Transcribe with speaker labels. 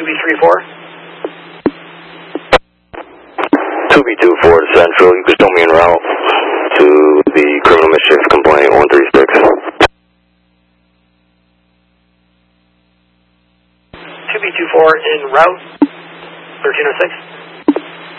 Speaker 1: 2B34.
Speaker 2: 2B24 to Central, you can show me en route to the criminal mischief complaint 136.
Speaker 1: 2B24 en route, 1306.